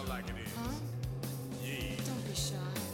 like it is. Huh? Yeah. Don't be shy.